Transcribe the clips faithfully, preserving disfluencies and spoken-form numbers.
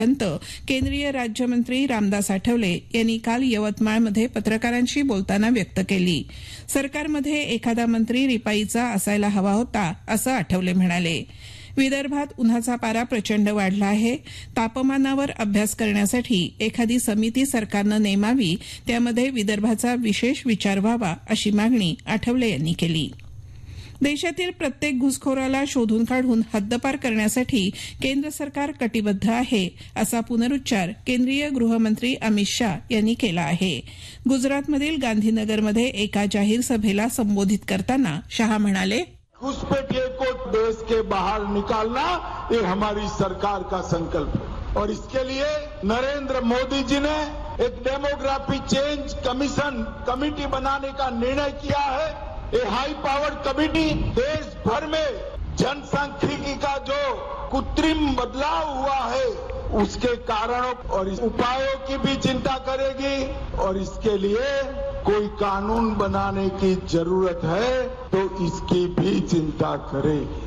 केंद्रीय राज्यमंत्री रामदास आठवले यांनी काल यवतमाळमध्ये पत्रकारांशी बोलताना व्यक्त केली. सरकारमध्ये एखादा मंत्री रिपाईचा असायला हवा होता असं आठवले म्हणाले. विदर्भात उन्हाचा पारा प्रचंड वाढला आहे. तापमानावर अभ्यास करण्यासाठी एखादी समिती सरकारनं नेमावी, त्यामध्ये विदर्भाचा विशेष विचार व्हावा अशी मागणी आठवले यांनी केली. देशातील प्रत्येक घुसखोराला शोधून काढून हद्दपार करण्यासाठी केंद्र सरकार कटिबद्ध आहे असा पुनरुच्चार केंद्रीय गृहमंत्री अमित शाह यांनी केला आहे. गुजरातमधील गांधीनगरमध्ये एका जाहीर सभेला संबोधित करताना शाह म्हणाले, घुसपैठिए को देश के बाहर निकालना ये हमारी सरकार का संकल्प है और इसके लिए नरेंद्र मोदी जी ने एक डेमोग्राफी चेंज कमीशन कमेटी बनाने का निर्णय किया है. ये हाई पावर्ड कमेटी देश भर में जनसांख्यिकी का जो कृत्रिम बदलाव हुआ है उसके कारणों और उपायों की भी चिंता करेगी और इसके लिए कोई कानून बनाने की जरूरत है तो इसकी भी चिंता करेगी.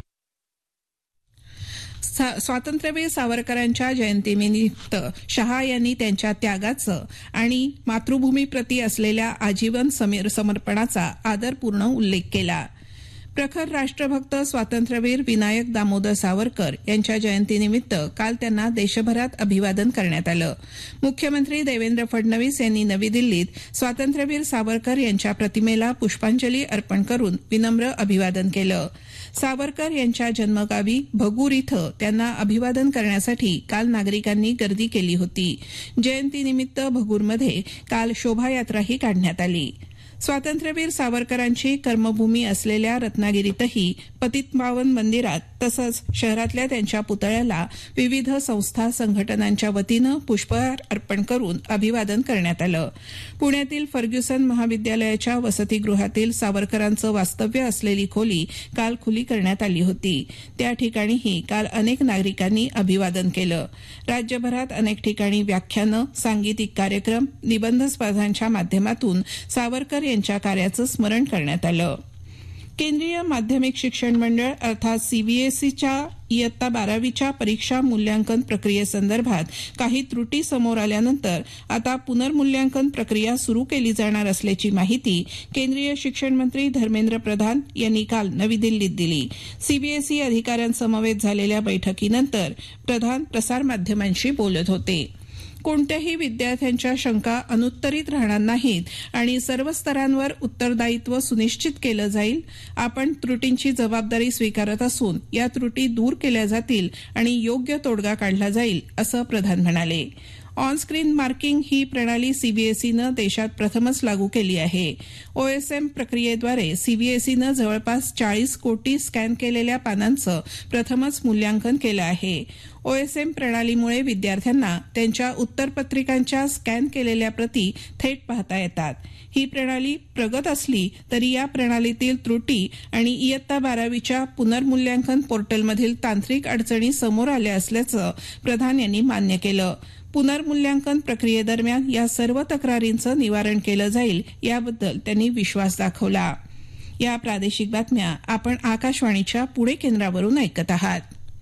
स्वातंत्र्यवीर सावरकरांच्या जयंतीनिमित्त शहा यांनी त्यांच्या त्यागाचं आणि मातृभूमीप्रती असलेल्या आजीवन समर्पणाचा आदरपूर्ण उल्लेख केला. प्रखर राष्ट्रभक्त स्वातंत्र्यवीर विनायक दामोदर सावरकर यांच्या जयंतीनिमित्त काल त्यांना देशभरात अभिवादन करण्यात आलं. मुख्यमंत्री देवेंद्र फडणवीस यांनी नवी दिल्लीत स्वातंत्र्यवीर सावरकर यांच्या प्रतिमेला पुष्पांजली अर्पण करून विनम्र अभिवादन केलं. सावरकर यांच्या जन्मगावी भगूर इथं त्यांना अभिवादन करण्यासाठी काल नागरिकांनी गर्दी केली होती. जयंतीनिमित्त भगूरमध्ये काल शोभायात्राही काढण्यात आली. स्वातंत्र्यवीर सावरकरांची कर्मभूमी असलेल्या रत्नागिरीतही पतितपावन मंदिरात तसंच शहरातल्या त्यांच्या पुतळ्याला विविध संस्था संघटनांच्या वतीनं पुष्पहार अर्पण करून अभिवादन करण्यात आलं. पुण्यातील फर्ग्युसन महाविद्यालयाच्या वसतिगृहातील सावरकरांचं वास्तव्य असलेली खोली काल खुली करण्यात आली होती. त्या ठिकाणीही काल अनेक नागरिकांनी अभिवादन केलं. राज्यभरात अनेक ठिकाणी व्याख्यानं, सांगीतिक कार्यक्रम, निबंध स्पर्धांच्या माध्यमातून सावरकर यांच्या कार्याचं स्मरण करण्यात आलं. केंद्रीय माध्यमिक शिक्षण मंडळ अर्थात सीबीएसईच्या इयत्ता बारावीच्या परीक्षा मूल्यांकन प्रक्रियेसंदर्भात काही त्रुटी समोर आल्यानंतर आता पुनर्मूल्यांकन प्रक्रिया सुरू केली जाणार असल्याची माहिती केंद्रीय शिक्षण मंत्री धर्मेंद्र प्रधान यांनी काल नवी दिल्लीत दिली. सीबीएसई अधिकाऱ्यांसमवेत झालेल्या बैठकीनंतर प्रधान प्रसारमाध्यमांशी बोलत होते. कोणत्याही विद्यार्थ्यांच्या शंका अनुत्तरित राहणार नाहीत आणि सर्व स्तरांवर उत्तरदायित्व सुनिश्चित केलं जाईल. आपण त्रुटींची जबाबदारी स्वीकारत असून या त्रुटी दूर केल्या जातील आणि योग्य तोडगा काढला जाईल असं प्रधान म्हणाले. ऑन स्क्रीन मार्किंग ही प्रणाली सीबीएसईनं देशात प्रथमच लागू केली आहे. ओएसएम प्रक्रियेद्वारे सीबीएसईनं जवळपास चाळीस कोटी स्कॅन केलेल्या पानांचं प्रथमच मूल्यांकन केलं आहे. ओएसएम प्रणालीमुळे विद्यार्थ्यांना त्यांच्या उत्तरपत्रिकांच्या स्कॅन केलेल्या प्रती थेट पाहता येतात. ही प्रणाली प्रगत असली तरी या प्रणालीतील त्रुटी आणि इयत्ता बारावीच्या पुनर्मूल्यांकन पोर्टलमधील तांत्रिक अडचणी समोर आल्या असल्याचं प्रधान यांनी मान्य केलं. पुनर्मूल्यांकन प्रक्रियेदरम्यान या सर्व तक्रारींचं निवारण केलं जाईल याबद्दल त्यांनी विश्वास दाखवला. या प्रादेशिक बातम्या आपण आकाशवाणीच्या पुणे केंद्रावरून ऐकत आहात.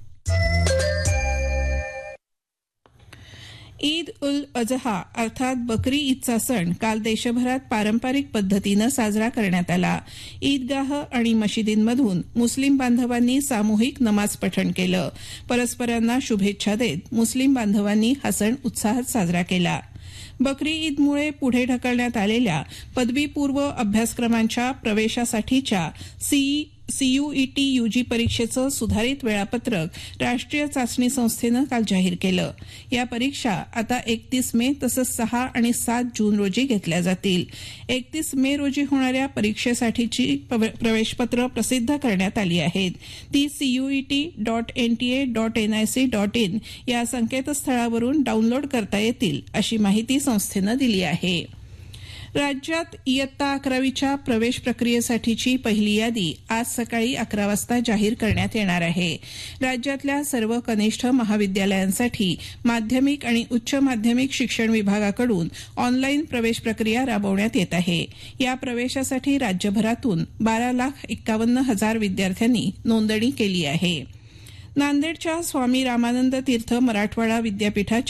ईद उल अजहा अर्थात बकरी ईदचा सण काल देशभरात पारंपरिक पद्धतीनं साजरा करण्यात आला. ईदगाह आणि मशिदींमधून मुस्लिम बांधवांनी सामूहिक नमाज पठण केलं. परस्परांना शुभेच्छा देत मुस्लिम बांधवांनी हा सण उत्साहात साजरा केला. बकरी ईदमुळे पुढे ढकलण्यात आलेल्या पदवीपूर्व अभ्यासक्रमांच्या प्रवेशासाठीच्या सीई सीयूईटी यूजी परीक्षेचं सुधारित वेळापत्रक राष्ट्रीय चाचणी संस्थेनं काल जाहीर केलं. या परीक्षा आता एकतीस मे तसंच सहा आणि सात जून रोजी घेतल्या जातील. एकतीस मे रोजी होणाऱ्या परीक्षेसाठीची प्रवेशपत्र प्रसिद्ध करण्यात आली आहेत. ती CUET dot NTA dot NIC dot in या संकेतस्थळावरून डाऊनलोड करता येतील अशी माहिती संस्थेनं दिली आहे. राज्यात इयत्ता अकरावीच्या प्रवेश प्रक्रियेसाठीची पहिली यादी आज सकाळी अकरा वाजता जाहीर करण्यात येणार आहे. राज्यातल्या सर्व कनिष्ठ महाविद्यालयांसाठी माध्यमिक आणि उच्च माध्यमिक शिक्षण विभागाकडून ऑनलाईन प्रवेश प्रक्रिया राबवण्यात येत आहे. या प्रवेशासाठी राज्यभरातून बारा लाख एक्कावन्न हजार विद्यार्थ्यांनी नोंदणी केली आहे. नांदेडच्या स्वामी रामानंद तीर्थ मराठवाडा विद्यापीठाच्या